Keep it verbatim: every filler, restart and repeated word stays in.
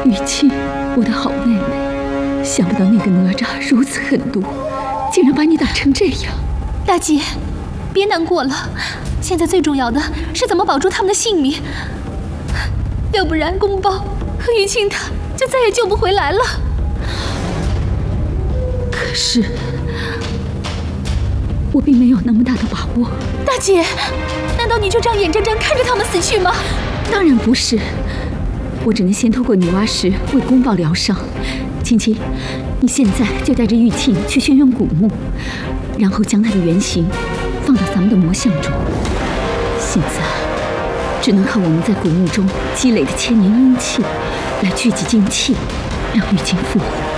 玉清，我的好妹妹，想不到那个哪吒如此狠毒，竟然把你打成这样。 大姐，别难过了，现在最重要的是怎么保住他们的性命，要不然宫包和玉清他就再也救不回来了。 可是我并没有那么大的把握。 大姐，难道你就这样眼睁睁看着他们死去吗？ 当然不是，我只能先透过女娲石为宫爆疗伤。青青，你现在就带着玉磬去轩辕古墓，然后将它的原型放到咱们的魔像中。现在只能靠我们在古墓中积累的千年阴气来聚集精气，让玉磬复活。